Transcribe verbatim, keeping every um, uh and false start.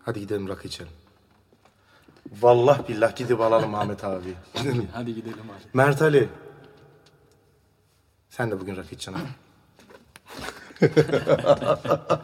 Hadi gidelim rakı içelim. Vallahi billah gidip alalım Ahmet abi. Hadi, hadi gidelim abi. Mert Ali. Sen de bugün rakı içeceksin abi.